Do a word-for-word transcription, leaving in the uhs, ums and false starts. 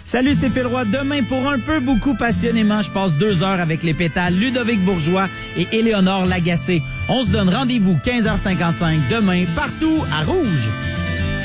Salut, c'est Phil Roy. Demain, pour un peu beaucoup passionnément, je passe deux heures avec les pétales Ludovic Bourgeois et Éléonore Lagacé. On se donne rendez-vous quinze heures cinquante-cinq demain, partout à Rouge.